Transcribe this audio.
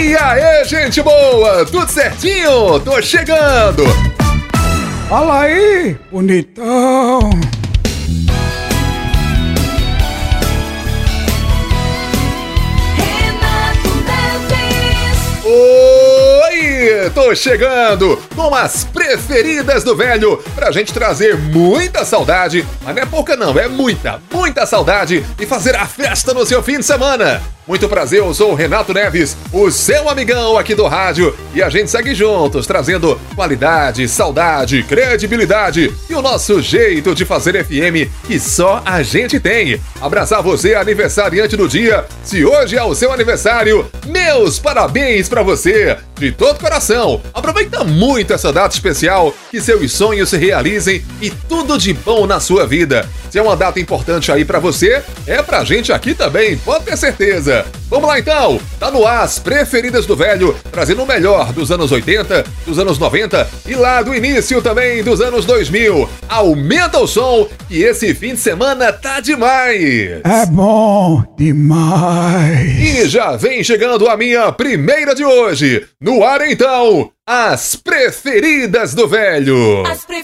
E aí, gente boa, tudo certinho? Tô chegando! Fala aí, bonitão! Oi, tô chegando com as preferidas do velho pra gente trazer muita saudade, mas não é pouca não, é muita saudade e fazer a festa no seu fim de semana. Muito prazer, eu sou o Renato Neves, o seu amigão aqui do rádio, e a gente segue juntos, trazendo qualidade, saudade, credibilidade e o nosso jeito de fazer FM que só a gente tem. Abraçar você, aniversariante do dia. Se hoje é o seu aniversário, meus parabéns pra você, de todo coração. Aproveita muito essa data especial, que seus sonhos se realizem e tudo de bom na sua vida. Se é uma data importante aí pra você, é pra gente aqui também, pode ter certeza. Vamos lá então, tá no ar as preferidas do velho, trazendo o melhor dos anos 80, dos anos 90 e lá do início também dos anos 2000. Aumenta o som, que esse fim de semana tá demais. É bom demais. E já vem chegando a minha primeira de hoje. No ar então, as preferidas do velho.